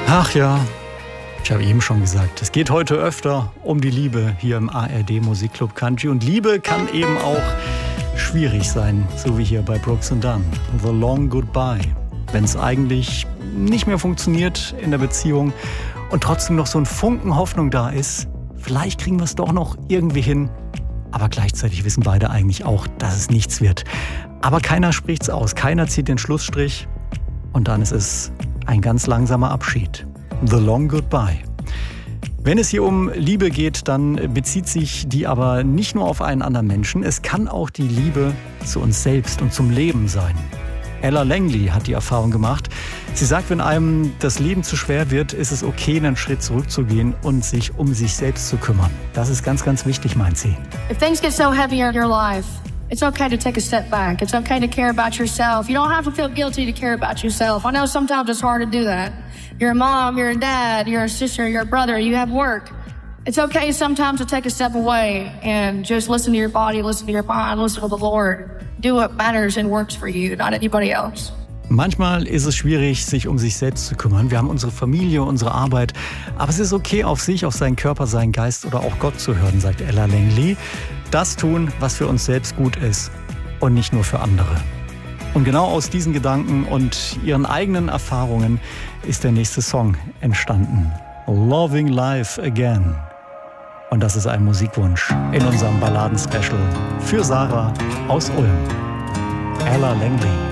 Ach ja, ich habe eben schon gesagt, es geht heute öfter um die Liebe hier im ARD Musikclub Country. Und Liebe kann eben auch schwierig sein, so wie hier bei Brooks and Dunn. The Long Goodbye. Wenn es eigentlich nicht mehr funktioniert in der Beziehung und trotzdem noch so ein Funken Hoffnung da ist, vielleicht kriegen wir es doch noch irgendwie hin. Aber gleichzeitig wissen beide eigentlich auch, dass es nichts wird. Aber keiner spricht's aus, keiner zieht den Schlussstrich. Und dann ist es ein ganz langsamer Abschied. The Long Goodbye. Wenn es hier um Liebe geht, dann bezieht sich die aber nicht nur auf einen anderen Menschen. Es kann auch die Liebe zu uns selbst und zum Leben sein. Ella Langley hat die Erfahrung gemacht. Sie sagt, wenn einem das Leben zu schwer wird, ist es okay, einen Schritt zurückzugehen und sich um sich selbst zu kümmern. Das ist ganz, ganz wichtig, meint sie. If things get so heavy in your life, it's okay to take a step back. It's okay to care about yourself. You don't have to feel guilty to care about yourself. I know sometimes it's hard to do that. You're a mom, you're a dad, you're a sister, you're a brother, you have work. It's okay sometimes to take a step away and just listen to your body, listen to your mind, listen to the Lord. Do what matters and works for you, not anybody else. Manchmal ist es schwierig, sich um sich selbst zu kümmern. Wir haben unsere Familie, unsere Arbeit. Aber es ist okay, auf sich, auf seinen Körper, seinen Geist oder auch Gott zu hören, sagt Ella Langley. Das tun, was für uns selbst gut ist und nicht nur für andere. Und genau aus diesen Gedanken und ihren eigenen Erfahrungen ist der nächste Song entstanden. Loving Life Again. Und das ist ein Musikwunsch in unserem Balladen-Special für Sarah aus Ulm. Ella Langley.